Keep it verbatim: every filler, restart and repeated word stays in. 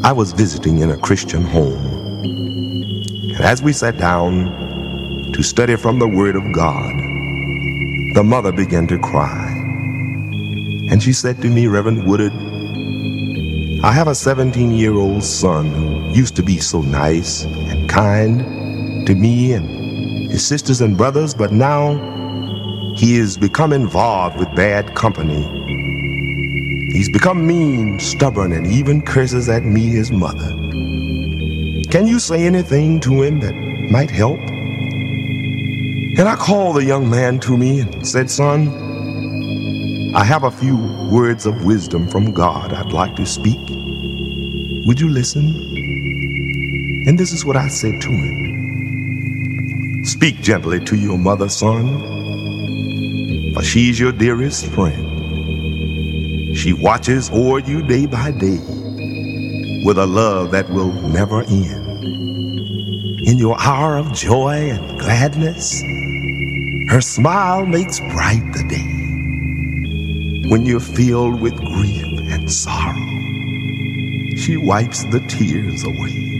I was visiting in a Christian home. And as we sat down to study from the Word of God, the mother began to cry. And she said to me, Reverend Woodard, I have a seventeen-year-old son who used to be so nice and kind to me and his sisters and brothers, but now he has become involved with bad company. He's become mean, stubborn, and even curses at me, his mother. Can you say anything to him that might help? And I called the young man to me and said, son, I have a few words of wisdom from God I'd like to speak. Would you listen? And this is what I said to him. Speak gently to your mother, son, for she's your dearest friend. She watches o'er you day by day with a love that will never end. In your hour of joy and gladness, her smile makes bright the day. When you're filled with grief and sorrow, she wipes the tears away.